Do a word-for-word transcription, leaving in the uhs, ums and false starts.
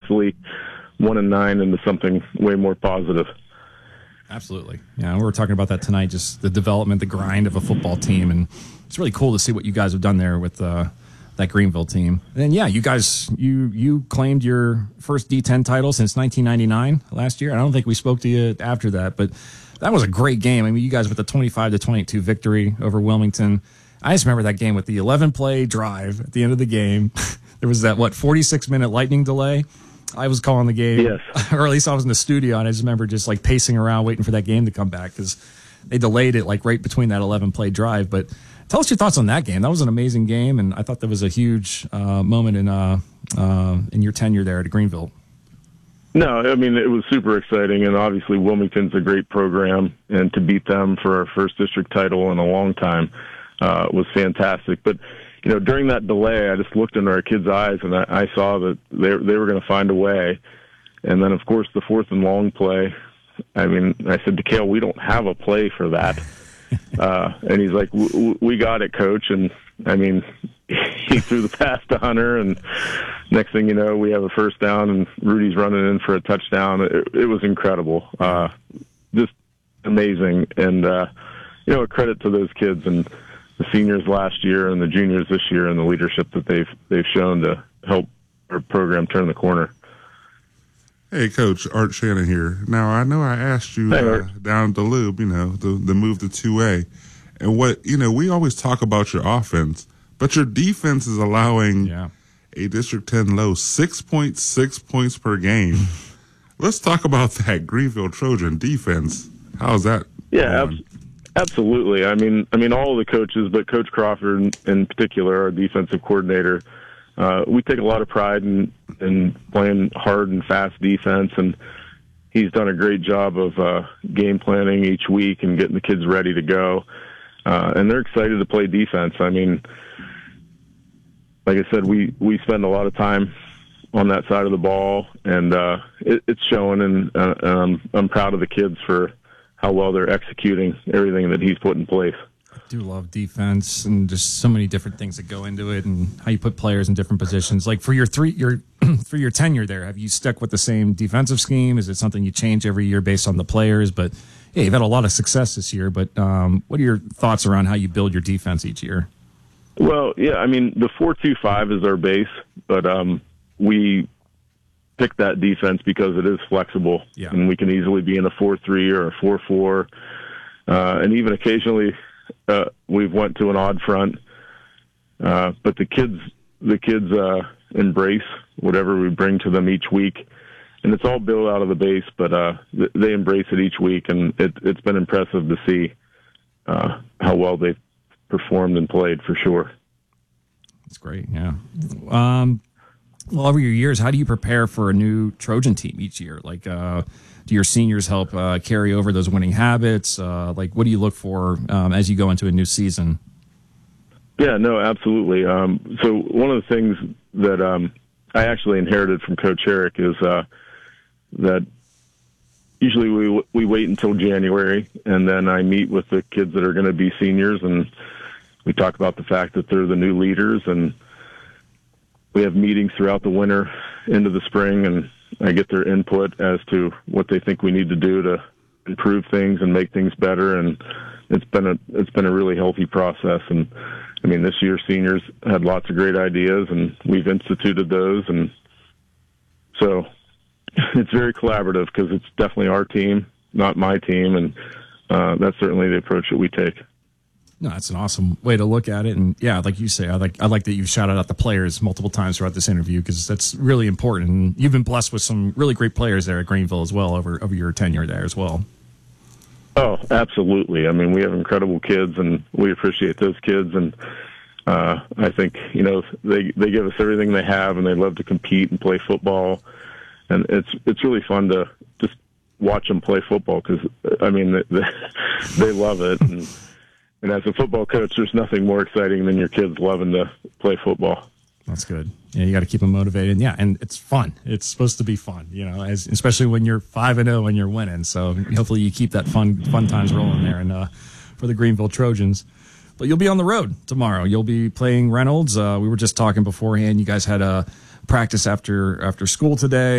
hopefully one and nine into something way more positive. Absolutely. Yeah, we were talking about that tonight, just the development, the grind of a football team, and it's really cool to see what you guys have done there with uh, that Greenville team. And then, yeah, you guys, you you claimed your first D ten title since nineteen ninety-nine last year. I don't think we spoke to you after that, but that was a great game. I mean, you guys with the twenty-five to twenty-two victory over Wilmington. I just remember that game with the eleven-play drive at the end of the game. There was that, what, forty-six minute lightning delay? I was calling the game, yes. Or at least I was in the studio, and I just remember just like pacing around waiting for that game to come back because they delayed it like right between that eleven-play drive. But tell us your thoughts on that game. That was an amazing game, and I thought that was a huge uh, moment in uh, uh, in your tenure there at Greenville. No, I mean, it was super exciting, and obviously Wilmington's a great program, and to beat them for our first district title in a long time uh, was fantastic. But you know, during that delay, I just looked into our kids' eyes, and I, I saw that they they were going to find a way. And then, of course, the fourth and long play. I mean, I said to Cale, "We don't have a play for that." uh, and he's like, "We got it, coach." And I mean, he threw the pass to Hunter, and next thing you know, we have a first down, and Rudy's running in for a touchdown. It, it was incredible, uh, just amazing, and uh, you know, a credit to those kids and the seniors last year and the juniors this year, and the leadership that they've they've shown to help our program turn the corner. Hey, Coach, Art Shannon here. Now, I know I asked you hey, uh, down at the Lube, you know, the, the move to two A, and what, you know, we always talk about your offense, but your defense is allowing yeah. a District ten low six point six points per game. Let's talk about that Greenville Trojan defense. How's that? Yeah, ab- absolutely. I mean, I mean, all of the coaches, but Coach Crawford in, in particular, our defensive coordinator, uh, we take a lot of pride in, in playing hard and fast defense, and he's done a great job of uh, game planning each week and getting the kids ready to go. Uh, and they're excited to play defense. I mean, like I said, we, we spend a lot of time on that side of the ball, and uh, it, it's showing, and uh, um, I'm proud of the kids for how well they're executing everything that he's put in place. I do love defense, and just so many different things that go into it, and how you put players in different positions. Like for your three, your for your tenure there, have you stuck with the same defensive scheme? Is it something you change every year based on the players? But yeah, you've had a lot of success this year. But um, what are your thoughts around how you build your defense each year? Well, yeah, I mean, the four two five is our base, but um, we pick that defense because it is flexible, yeah. and we can easily be in a four three or a four four, uh, and even occasionally uh, we've went to an odd front. Uh, but the kids, the kids uh, embrace whatever we bring to them each week, and it's all built out of the base. But uh, th- they embrace it each week, and it, it's been impressive to see uh, how well they've performed and played, for sure. That's great. Yeah. Um, well, over your years, how do you prepare for a new Trojan team each year? Like, uh, do your seniors help uh, carry over those winning habits? Uh, like, what do you look for um, as you go into a new season? Yeah, no, absolutely. Um, so one of the things that um, I actually inherited from Coach Herrick is uh, that usually we we wait until January, and then I meet with the kids that are going to be seniors, and we talk about the fact that they're the new leaders, and we have meetings throughout the winter into the spring, and I get their input as to what they think we need to do to improve things and make things better. And it's been a it's been a really healthy process. And I mean, this year seniors had lots of great ideas, and we've instituted those, and so it's very collaborative because it's definitely our team, not my team, and uh, that's certainly the approach that we take. No, that's an awesome way to look at it. And yeah, like you say, I like I like that you've shouted out the players multiple times throughout this interview, because that's really important. And you've been blessed with some really great players there at Greenville as well over over your tenure there as well. Oh, absolutely. I mean, we have incredible kids, and we appreciate those kids. And uh, I think, you know, they they give us everything they have, and they love to compete and play football. And it's it's really fun to just watch them play football, because I mean, they, they love it. And, And as a football coach, there's nothing more exciting than your kids loving to play football. That's good. Yeah, you got to keep them motivated. Yeah, and it's fun. It's supposed to be fun, you know, as especially when you're five and zero and you're winning. So hopefully you keep that fun fun times rolling there, and uh, for the Greenville Trojans. But you'll be on the road tomorrow. You'll be playing Reynolds. Uh, we were just talking beforehand. You guys had a practice after after school today.